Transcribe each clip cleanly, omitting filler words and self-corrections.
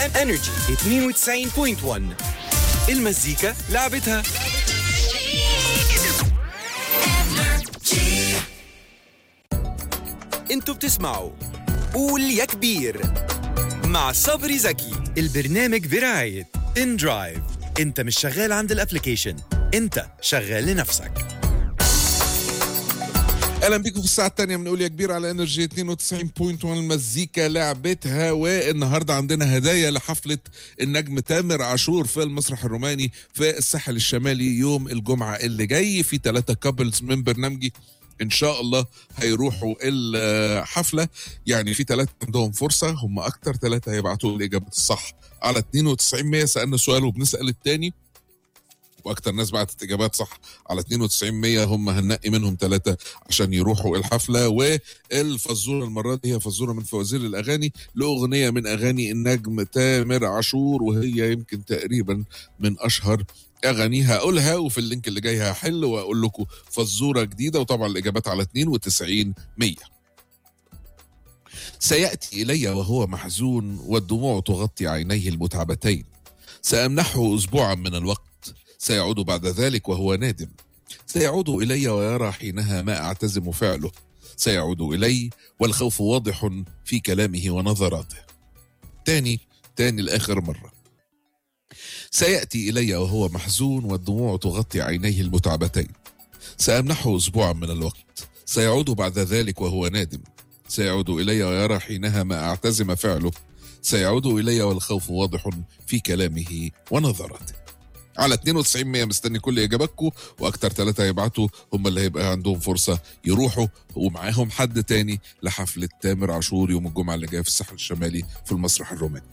انرجي 92.1 المزيكا لعبتها. انتوا بتسمعوا قول يا كبير مع صبري زكي. البرنامج برعاية ان درايف. انت مش شغال عند الابليكيشن، انت شغال لنفسك. اهلا بيكم في الساعه الثانيه من قول يا كبير على انرجي 92.1 المزيكا لعبتها. والنهارده عندنا هدايا لحفله النجم تامر عاشور في المسرح الروماني في الساحل الشمالي يوم الجمعه اللي جاي. في 3 كابلز من برنامجي ان شاء الله هيروحوا الحفله، يعني في 3 عندهم فرصه، هم اكتر 3 هيبعتوا الاجابه الصح على 92. سالنا سؤال وبنسال الثاني، واكتر ناس بعتت اجابات صح على 92 هم هننقي منهم 3 عشان يروحوا الحفله. والفزوره المره دي هي فزوره من فوازير الاغاني لاغنيه من اغاني النجم تامر عاشور، وهي يمكن تقريبا من اشهر اغانيها. اقولها وفي اللينك اللي جاي هحل واقول لكم فزوره جديده، وطبعا الاجابات على 92 100. سياتي الي وهو محزون والدموع تغطي عينيه المتعبتين، سامنحه اسبوعا من الوقت، سيعود بعد ذلك وهو نادم، سيعود إلي ويرى حينها ما أعتزم فعله، سيعود إلي والخوف واضح في كلامه ونظراته. تاني لآخر مرة. سيأتي إلي وهو محزون والدموع تغطي عينيه المتعبتين، سأمنحه أسبوعا من الوقت، سيعود بعد ذلك وهو نادم، سيعود إلي ويرى حينها ما أعتزم فعله، سيعود إلي والخوف واضح في كلامه ونظراته. على 92 مستني كل اجاباتكم، واكتر 3 يبعتوا هم اللي هيبقى عندهم فرصه يروحوا ومعاهم حد تاني لحفله تامر عاشور يوم الجمعه اللي جايه في الساحل الشمالي في المسرح الروماني.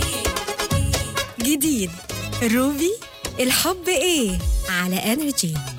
جديد روبي الحب ايه على انرجي.